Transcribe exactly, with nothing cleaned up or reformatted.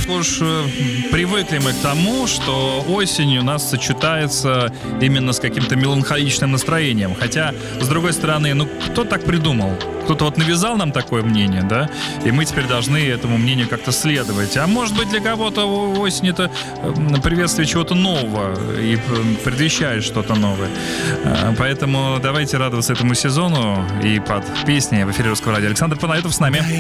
так уж привыкли мы к тому, что осень у нас сочетается именно с каким-то меланхоличным настроением. Хотя, с другой стороны, ну кто так придумал? Кто-то вот навязал нам такое мнение, да, и мы теперь должны этому мнению как-то следовать. А может быть, для кого-то осень — это приветствие чего-то нового и предвещает что-то новое. Поэтому давайте радоваться этому сезону. И под песни в эфире Русского радио Александр Панайотов с нами.